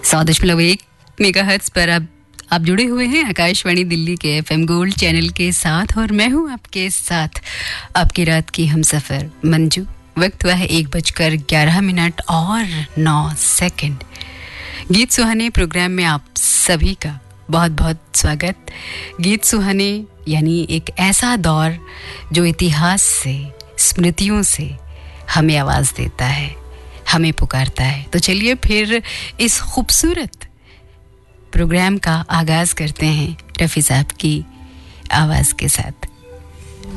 100.1 megahertz पर आप जुड़े हुए हैं आकाशवाणी दिल्ली के FM गोल्ड चैनल के साथ और मैं हूं आपके साथ आपकी रात की हमसफर मंजू। वक्त हुआ है 1:11 और 9 सेकंड। गीत सुहाने प्रोग्राम में आप सभी का बहुत बहुत स्वागत। गीत सुहाने यानी एक ऐसा दौर जो इतिहास से, स्मृतियों से हमें आवाज़ देता है, हमें पुकारता है। तो चलिए फिर इस खूबसूरत प्रोग्राम का आगाज़ करते हैं रफ़ी साहब की आवाज़ के साथ।